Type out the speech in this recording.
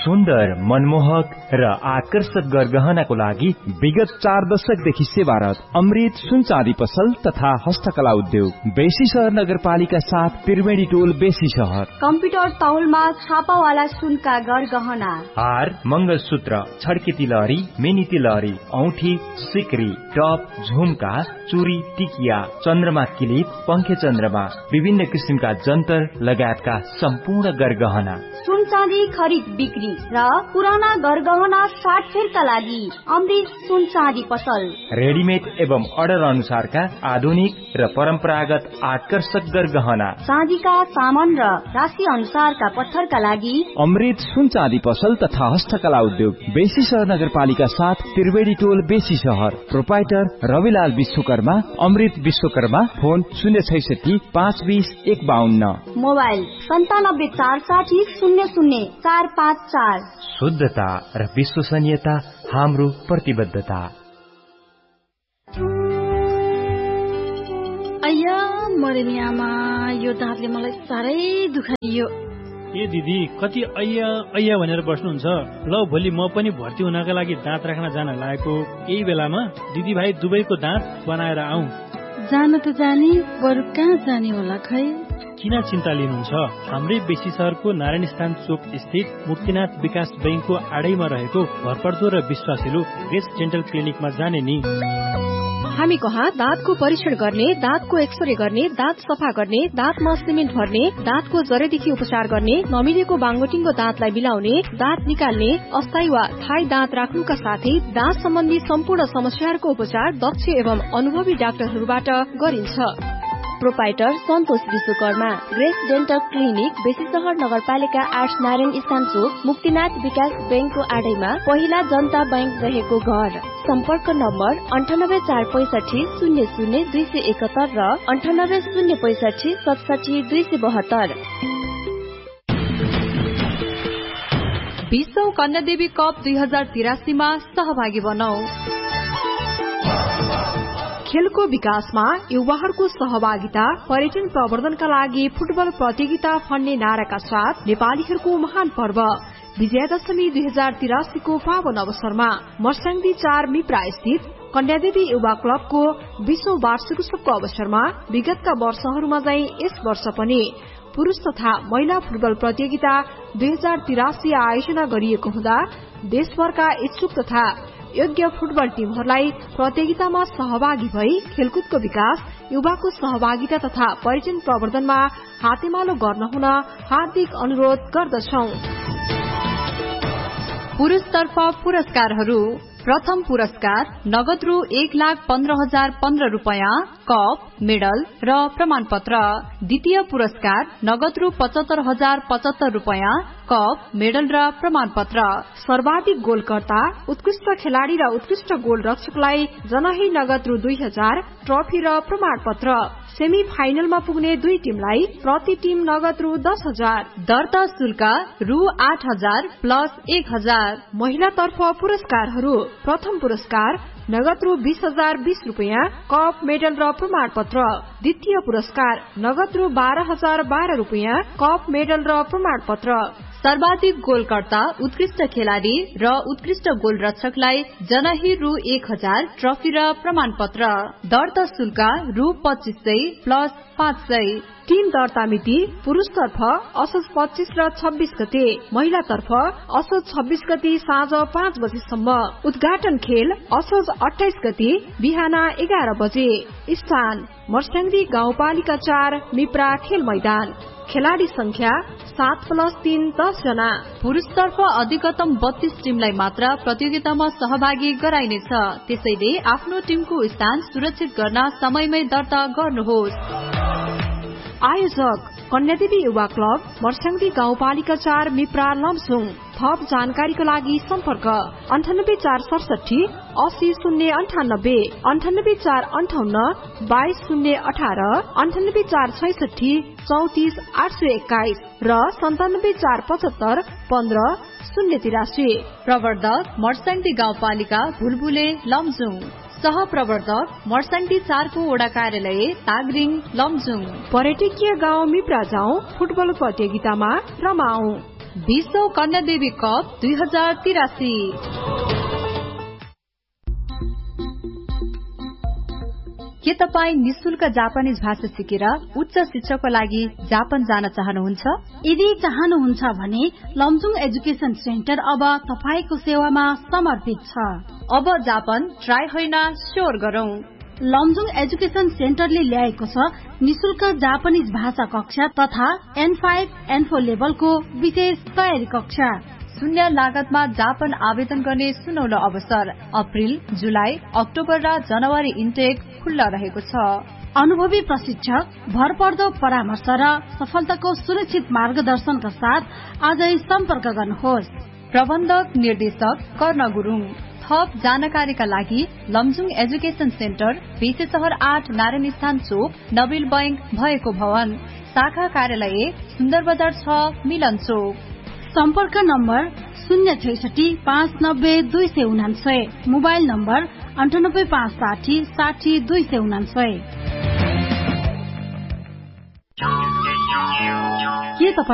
सुन्दर, मनमोहक र आकर्षक गरगहनाको लागि विगत 4 दशकदेखि सेवारत अमृत सुन चाँदी पसल तथा हस्तकला उद्योग, बेसी शहर नगरपालिका 7, त्रिवेणी टोल, बेसी शहर। कम्प्युटर तौलमा छापावाला सुनका गरगहना, हार, मंगलसूत्र, छड्के तिलहरी, मिनी तिलहरी, औठी, सिक्री, टप, झुमका, चुरी, टिकिया, चन्द्रमा किलिप, पंखे चन्द्रमा, विभिन्न किसिमका जन्तर लगायतका सम्पूर्ण गरगहना। सुन चाँदी खरिद बिक्री र पुराना गरगहना साटफेरका लागि अमृत सुन चाँदी पसल। रेडिमेड एवं अर्डर अनुसारका आधुनिक र परम्परागत आकर्षक गरगहना, चाँदीका सामान र राशि अनुसारका पत्थरका लागि अमृत सुन चाँदी पसल तथा हस्तकला उद्योग, बेसी शहर नगरपालिका 7, त्रिवेणी टोल, बेसी शहर। प्रोपाइटर रविलाल विश्वकर्मा, अमृत विश्वकर्मा। फोन 066 520 152। मोबाइल 97 460 00 454। शुद्धता र विश्वसनीयता हाम्रो प्रतिबद्धता। अय्या मरेनी आमा, यो दाँतले मलाई साह्रै दुखाइयो। ए दिदी, कति अय्या अय्या भनेर बस्नुहुन्छ? ल, भोलि म पनि भर्ती हुनका लागि दाँत राख्न जान लागेको। यही बेलामा दिदी भाइ दुबईको दाँत बनाएर आऊ। जान त जाने, बरु कहाँ जाने होला खै? किन चिन्ता लिनुहुन्छ? हाम्रै बेसी शहरको नारायण स्थान चोक स्थित मुक्तिनाथ विकास बैंकको आडैमा रहेको भरपर्दो र विश्वासिलो ग्रेस डेन्टल क्लिनिकमा जाने नि। हामी कहाँ दाँतको परीक्षण गर्ने, दाँतको एक्सरे गर्ने, दाँत सफा गर्ने, दाँतमा सिमेन्ट भर्ने, दाँतको जरेदेखि उपचार गर्ने, नमिलेको बाङ्गोटिङ्गो दाँतलाई मिलाउने, दाँत निकाल्ने, अस्थायी वा थायी दाँत राख्नुका साथै दाँत सम्बन्धी सम्पूर्ण समस्याहरूको उपचार दक्ष एवं अनुभवी डाक्टरहरूबाट गरिन्छ। प्रोपाइटर सन्तोष विश्वकर्मा, ग्रेस डेन्टल क्लिनिक, बेसी शहर नगरपालिका 8, नारायण स्थान चोक, मुक्तिनाथ विकास बैंकको आडैमा, पहिला जनता बैंक रहेको घर। सम्पर्क नम्बर 98 465 00 271 र 98 065 67 272। विश्व कन्यादेवी कप 2083 मा सहभागी बनौ। खेलको विकासमा युवाहरूको सहभागिता, पर्यटन प्रवर्धनका लागि फुटबल प्रतियोगिता फन्ने नाराका साथ नेपालीहरूको महान पर्व विजयादशमी 2083 को पावन अवसरमा मर्स्याङ्दी 4 मिप्रा स्थित कन्यादेवी युवा क्लबको 20औं वार्षिकोत्सवको अवसरमा विगतका वर्षहरूमा झैं यस वर्ष पनि पुरूष तथा महिला फुटबल प्रतियोगिता 2083 आयोजना गरिएको हुँदा देशभरका इच्छुक तथा योग्य फुटबल टिमहरूलाई प्रतियोगितामा सहभागी भई खेलकुदको विकास, युवाको सहभागिता तथा पर्यटन प्रवर्धनमा हातेमालो गर्न हुन हार्दिक अनुरोध गर्दछौं। पुरुषतर्फ पुरस्कारहरू। प्रथम पुरस्कार नगद रु 1,15,015 रुपैयाँ, कप, मेडल र प्रमाणपत्र। द्वितीय पुरस्कार नगद रु 75,075 रुपैयाँ, कप, मेडल र प्रमाणपत्र। सर्वाधिक गोलकर्ता, उत्कृष्ट खेलाड़ी र उत्कृष्ट गोल रक्षकलाई जनही नगद रु 2,000, ट्रफी र प्रमाणपत्र। सेमी फाइनलमा पुग्ने 2 टिमलाई प्रति टिम नगद रु 10,000। दर्ता शुल्क रु 8,000 प्लस 1,000। महिला तर्फ पुरस्कारहरू। प्रथम पुरस्कार नगद रु 20,020 रुपैयाँ, कप, मेडल र प्रमाणपत्र। द्वितीय पुरस्कार नगद रु 12,012 रुपैयाँ, कप, मेडल र प्रमाणपत्र। सर्वाधिक गोलकर्ता, उत्कृष्ट खेलाड़ी र उत्कृष्ट गोल रक्षकलाई जनही रु 1,000, ट्रफी र प्रमाणपत्र। दर्ता शुल्क रु 2,500 प्लस 500। टिम दर्ता मिति पुरूषतर्फ असोज 25 र 26 गते, महिलातर्फ असोज 26 गते साँझ 5 बजेसम्म। उद्घाटन खेल असोज 28 गते बिहान 11 बजे। स्थान मर्स्याङ्दी गाउँपालिका 4 मिप्रा खेल मैदान। खेलाड़ी संख्या 7+3 10 जना। पुरुषतर्फ अधिकतम 32 टिमलाई मात्र प्रतियोगितामा सहभागी गराइनेछ, त्यसैले आफ्नो टिमको स्थान सुरक्षित गर्न समयमै दर्ता गर्नुहोस्। आयोजक कन्यादेवी युवा क्लब, मर्स्याङ्दी गाउँपालिका 4 मिप्रा लमसुङ। थप जानकारीको लागि सम्पर्क 98 467 80 098, 98 458 22 018, 98 466 34 821 र 97 475 15 083। प्रवर्धक मर्स्याङ्दी गाउँपालिका भुलबुले लमजुङ। सहप्रवर्धक मर्स्याङ्दी 4 को वडा कार्यालय तागरिङ लमजुङ। पर्यटकीय गाउँ मिप्रा जाउँ, फुटबल प्रतियोगितामा रमाऊ। 20औं कन्या देवी कप 2083। के तपाई निशुल्क जापानिज भाषा सिकेर उच्च शिक्षाको लागि जापान जान चाहनुहुन्छ? यदि चाहनुहुन्छ भने लमजुङ एजुकेशन सेन्टर अब तपाईको सेवामा समर्पित छ। अब जापान ट्राई होइन स्योर गरौं। लमजुङ एजुकेशन सेन्टरले ल्याएको छ निशुल्क जापानिज भाषा कक्षा तथा N5, N4 लेभलको विशेष तयारी कक्षा। शून्य लागतमा जापान आवेदन गर्ने सुनौलो अवसर। अप्रिल, जुलाई, अक्टोबर र जनवरी इन्टेक खुल्ला रहेको छ। अनुभवी प्रशिक्षक, भरपर्दो परामर्श र सफलताको सुनिश्चित मार्गदर्शनका साथ आजै सम्पर्क गर्नुहोस्। प्रबन्धक निर्देशक कर्ण गुरुङ। थप जानकारीका लागि लमजुङ एजुकेशन सेन्टर, पेशे शहर 8, नारायण स्थान चोक, नबिल बैंक भएको भवन, शाखा कार्यालय सुन्दर बजार 6, मिलन चोक। सम्पर्क नम्बर 066 590 299, मोबाइल नम्बर 98 560 60 299।